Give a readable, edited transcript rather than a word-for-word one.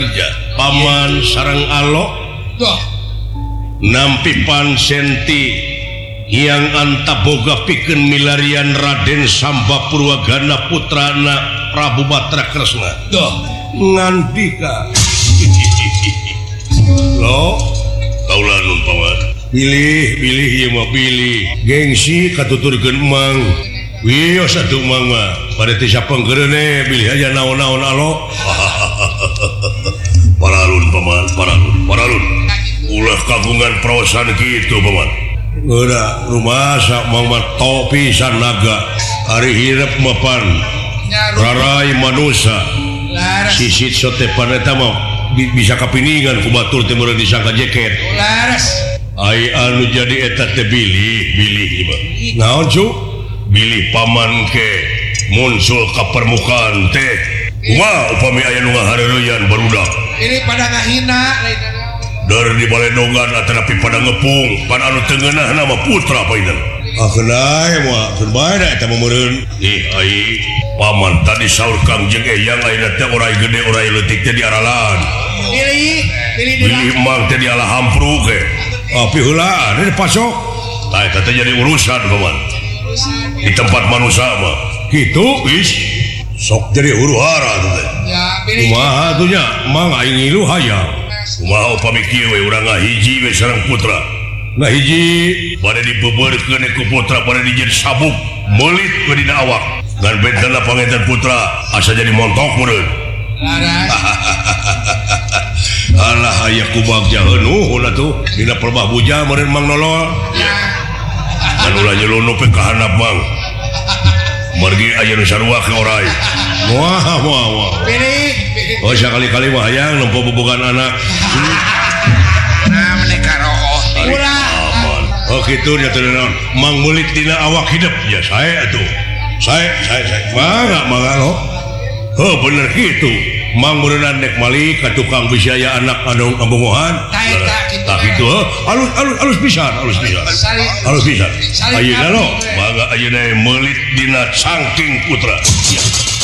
Paman sareng alok nampipan senti yang antaboga pikeun milarian Raden Samba Purwagana putrana Prabu Batra Kresna ngandika lo kaula nun paman pilih ieu mah pilih gengsi katuturkeun mang wios atuh mang mah pada teu sapengkeureune pilih aja naon-naon alok paralun paman paralun ulah kagungan praosan kitu paman udah rumah sak mang mah topi sanaga ari hirep mapan rarai manusia sisit sotepan eta mah bisa kapiningan ku batur teh meureun disangka jeket ai anu jadi eta teh bilih mah naon cu bilih paman ke muncul ka permukaan teh kumaha upami aya nu ngahareureyan barudak ini pada ngahina dari di baledongan atanapi pada ngepung pan anu teu ngeunah nama putra painten kenai mah keur bae da eta meureun ai paman tadi saur Kang jeung Eyang ayeuna teh orai gede orai leutik teh diaralan pilih mang teh dialah hampruk ke api heula di pasok tah eta teh jadi urusan paman di tempat manusia mah kitu wis sok jadi huru-hara teh kumaha atuh nya mang aing ngilu hayang kumaha upami kieu we urang ngahiji we sareng putra ngahiji bade dibebeurkeun ku putra bade dijieun sabuk meulit we dina awak ngan bedana pangetan putra asa jadi montok meureun alah aya ku bagja heunuh atuh dina perbah buja meureun mang nolol anu ulah nyeluneup ka handap mang margi aya nu sarua ke orai wah pilih oh sakali-kali mah hayang nempo bobogan anak menikah roh oh kitu nya teh naon mang meulit dina awak hidup ya sae atuh sae mangga lo heuh bener kitu mang meureun nek mali ka tukang bisaya anak anu ngabongohan tah kitu alus pisan ayeuna lo mangga ayeuna meulit dina cangking putra